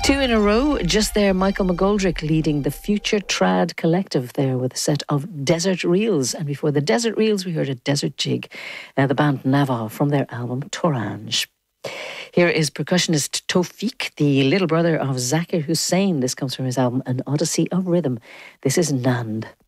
Two in a row, just there, Michael McGoldrick leading the Future Trad Collective there with a set of Desert Reels. And before the Desert Reels, we heard a Desert Jig, the band Nava from their album Tourange. Here is percussionist Tofik, the little brother of Zakir Hussain. This comes from his album An Odyssey of Rhythm. This is Nand.